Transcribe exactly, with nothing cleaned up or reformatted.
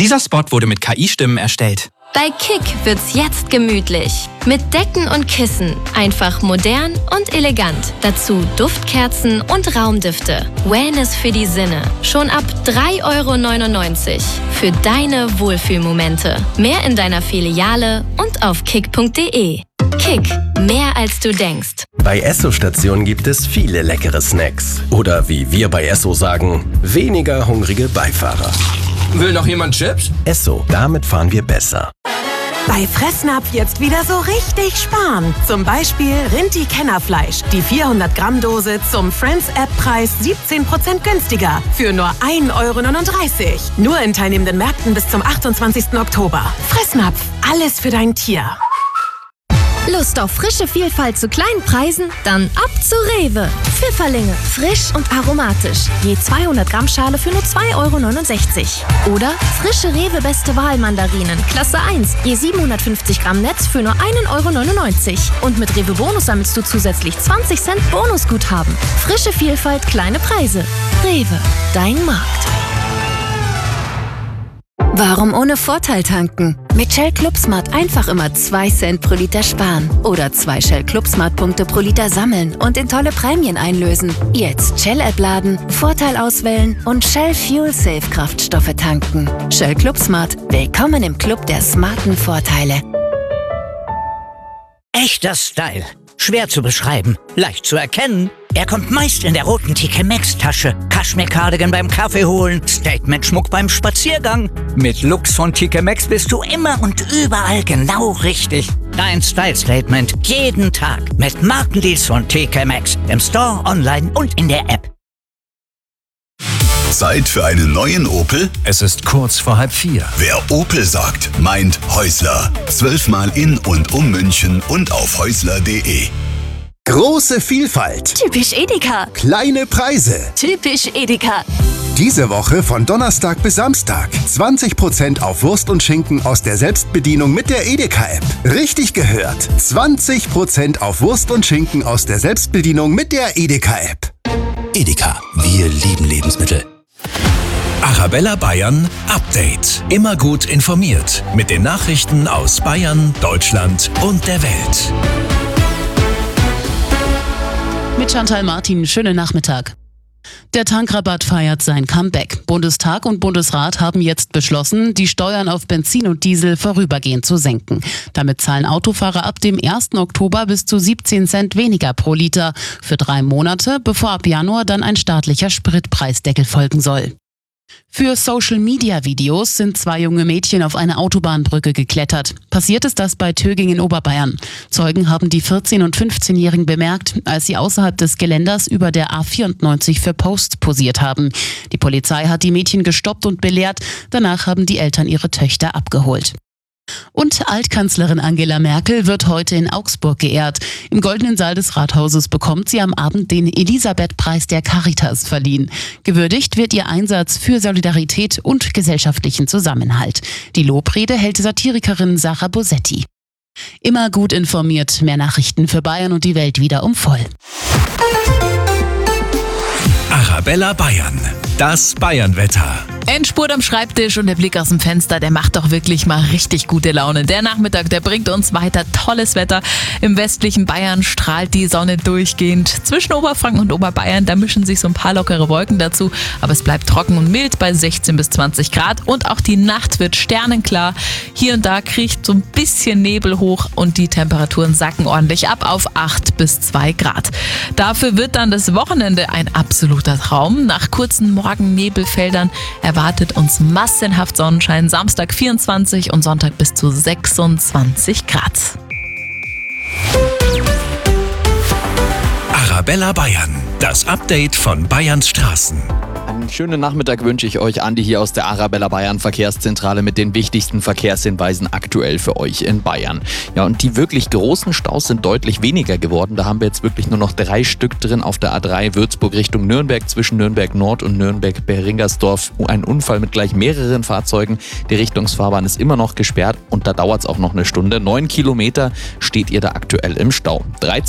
Dieser Spot wurde mit K I-Stimmen erstellt. Bei Kick wird's jetzt gemütlich. Mit Decken und Kissen. Einfach modern und elegant. Dazu Duftkerzen und Raumdüfte. Wellness für die Sinne. Schon ab drei Euro neunundneunzig. Für deine Wohlfühlmomente. Mehr in deiner Filiale und auf kick punkt de. Kick. Mehr als du denkst. Bei Esso-Stationen gibt es viele leckere Snacks. Oder wie wir bei Esso sagen, weniger hungrige Beifahrer. Will noch jemand Chips? Esso, damit fahren wir besser. Bei Fressnapf jetzt wieder so richtig sparen. Zum Beispiel Rinti-Kennerfleisch. Die vierhundert Gramm Dose zum Friends-App-Preis siebzehn Prozent günstiger. Für nur ein Euro neununddreißig. Nur in teilnehmenden Märkten bis zum achtundzwanzigsten Oktober. Fressnapf. Alles für dein Tier. Lust auf frische Vielfalt zu kleinen Preisen? Dann ab zu Rewe. Pfifferlinge, frisch und aromatisch. Je zweihundert Gramm Schale für nur zwei Euro neunundsechzig. Oder frische Rewe Beste Wahl Mandarinen, Klasse eins. Je siebenhundertfünfzig Gramm Netz für nur ein Euro neunundneunzig. Und mit Rewe Bonus sammelst du zusätzlich zwanzig Cent Bonusguthaben. Frische Vielfalt, kleine Preise. Rewe, dein Markt. Warum ohne Vorteil tanken? Mit Shell Club Smart einfach immer zwei Cent pro Liter sparen. Oder zwei Shell Club Smart Punkte pro Liter sammeln und in tolle Prämien einlösen. Jetzt Shell-App laden, Vorteil auswählen und Shell Fuel Safe Kraftstoffe tanken. Shell Club Smart. Willkommen im Club der smarten Vorteile. Echter Style. Schwer zu beschreiben, leicht zu erkennen. Er kommt meist in der roten T K Maxx-Tasche. Kaschmir-Cardigan beim Kaffee holen, Statement-Schmuck beim Spaziergang. Mit Looks von T K Maxx bist du immer und überall genau richtig. Dein Style-Statement jeden Tag mit Markendeals von T K Maxx. Im Store, online und in der App. Zeit für einen neuen Opel? Es ist kurz vor halb vier. Wer Opel sagt, meint Häusler. Zwölfmal in und um München und auf häusler punkt de. Große Vielfalt. Typisch Edeka. Kleine Preise. Typisch Edeka. Diese Woche von Donnerstag bis Samstag. zwanzig Prozent auf Wurst und Schinken aus der Selbstbedienung mit der Edeka-App. Richtig gehört. zwanzig Prozent auf Wurst und Schinken aus der Selbstbedienung mit der Edeka-App. Edeka. Wir lieben Lebensmittel. Arabella Bayern Update. Immer gut informiert mit den Nachrichten aus Bayern, Deutschland und der Welt. Mit Chantal Martin, schönen Nachmittag. Der Tankrabatt feiert sein Comeback. Bundestag und Bundesrat haben jetzt beschlossen, die Steuern auf Benzin und Diesel vorübergehend zu senken. Damit zahlen Autofahrer ab dem ersten Oktober bis zu siebzehn Cent weniger pro Liter für drei Monate, bevor ab Januar dann ein staatlicher Spritpreisdeckel folgen soll. Für Social-Media-Videos sind zwei junge Mädchen auf eine Autobahnbrücke geklettert. Passiert ist das bei Töging in Oberbayern. Zeugen haben die vierzehn- und fünfzehnjährigen bemerkt, als sie außerhalb des Geländers über der A vierundneunzig für Posts posiert haben. Die Polizei hat die Mädchen gestoppt und belehrt. Danach haben die Eltern ihre Töchter abgeholt. Und Altkanzlerin Angela Merkel wird heute in Augsburg geehrt. Im Goldenen Saal des Rathauses bekommt sie am Abend den Elisabeth-Preis der Caritas verliehen. Gewürdigt wird ihr Einsatz für Solidarität und gesellschaftlichen Zusammenhalt. Die Lobrede hält Satirikerin Sarah Bosetti. Immer gut informiert, mehr Nachrichten für Bayern und die Welt wieder um voll. Arabella Bayern. Das Bayernwetter. Endspurt am Schreibtisch und der Blick aus dem Fenster, der macht doch wirklich mal richtig gute Laune. Der Nachmittag, der bringt uns weiter tolles Wetter. Im westlichen Bayern strahlt die Sonne durchgehend. Zwischen Oberfranken und Oberbayern, da mischen sich so ein paar lockere Wolken dazu. Aber es bleibt trocken und mild bei sechzehn bis zwanzig Grad. Und auch die Nacht wird sternenklar. Hier und da kriecht so ein bisschen Nebel hoch und die Temperaturen sacken ordentlich ab auf acht bis zwei Grad. Dafür wird dann das Wochenende ein absoluter Traum. Nach kurzen Morgennebelfeldern erwartet uns massenhaft Sonnenschein, Samstag vierundzwanzig und Sonntag bis zu sechsundzwanzig Grad. Arabella Bayern, das Update von Bayerns Straßen. Einen schönen Nachmittag wünsche ich euch, Andi, hier aus der Arabella Bayern Verkehrszentrale mit den wichtigsten Verkehrshinweisen aktuell für euch in Bayern. Ja, und die wirklich großen Staus sind deutlich weniger geworden. Da haben wir jetzt wirklich nur noch drei Stück drin auf der A drei Würzburg Richtung Nürnberg, zwischen Nürnberg Nord und Nürnberg-Beringersdorf. Ein Unfall mit gleich mehreren Fahrzeugen. Die Richtungsfahrbahn ist immer noch gesperrt und da dauert es auch noch eine Stunde. Neun Kilometer steht ihr da aktuell im Stau.